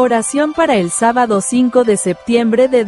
Oración para el sábado 5 de septiembre de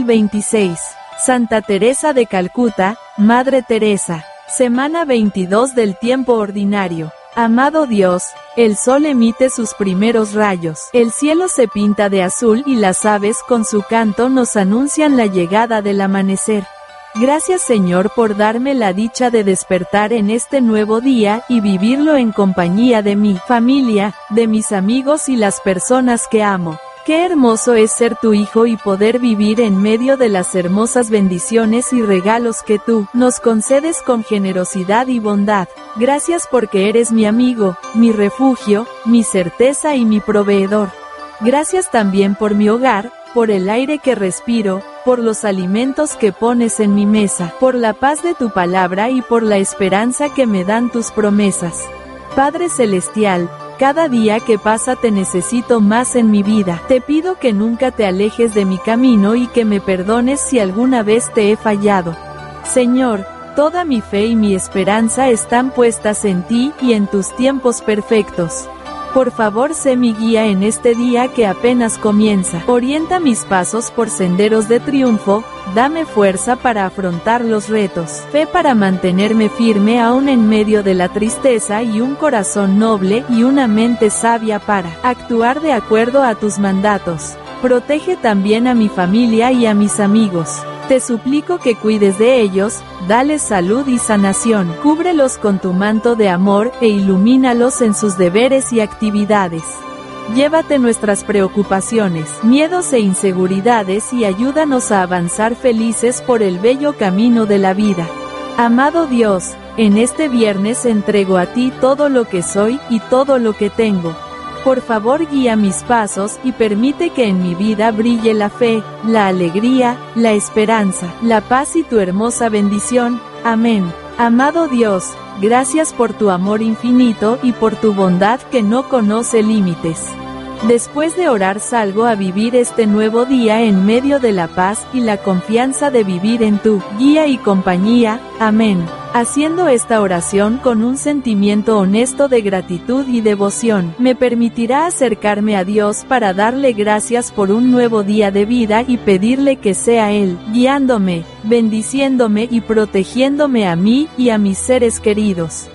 2026. Santa Teresa de Calcuta, Madre Teresa. Semana 22 del tiempo ordinario. Amado Dios, el sol emite sus primeros rayos, el cielo se pinta de azul y las aves con su canto nos anuncian la llegada del amanecer. Gracias Señor por darme la dicha de despertar en este nuevo día y vivirlo en compañía de mi familia, de mis amigos y las personas que amo. Qué hermoso es ser tu hijo y poder vivir en medio de las hermosas bendiciones y regalos que tú nos concedes con generosidad y bondad. Gracias porque eres mi amigo, mi refugio, mi certeza y mi proveedor. Gracias también por mi hogar, por el aire que respiro, por los alimentos que pones en mi mesa, por la paz de tu palabra y por la esperanza que me dan tus promesas. Padre Celestial, cada día que pasa te necesito más en mi vida. Te pido que nunca te alejes de mi camino y que me perdones si alguna vez te he fallado. Señor, toda mi fe y mi esperanza están puestas en ti y en tus tiempos perfectos. Por favor, sé mi guía en este día que apenas comienza. Orienta mis pasos por senderos de triunfo, dame fuerza para afrontar los retos, fe para mantenerme firme aún en medio de la tristeza y un corazón noble y una mente sabia para actuar de acuerdo a tus mandatos. Protege también a mi familia y a mis amigos. Te suplico que cuides de ellos, dales salud y sanación, cúbrelos con tu manto de amor e ilumínalos en sus deberes y actividades. Llévate nuestras preocupaciones, miedos e inseguridades y ayúdanos a avanzar felices por el bello camino de la vida. Amado Dios, en este viernes entrego a ti todo lo que soy y todo lo que tengo. Por favor guía mis pasos y permite que en mi vida brille la fe, la alegría, la esperanza, la paz y tu hermosa bendición. Amén. Amado Dios, gracias por tu amor infinito y por tu bondad que no conoce límites. Después de orar salgo a vivir este nuevo día en medio de la paz y la confianza de vivir en tu guía y compañía. Amén. Haciendo esta oración con un sentimiento honesto de gratitud y devoción, me permitirá acercarme a Dios para darle gracias por un nuevo día de vida y pedirle que sea Él, guiándome, bendiciéndome y protegiéndome a mí y a mis seres queridos.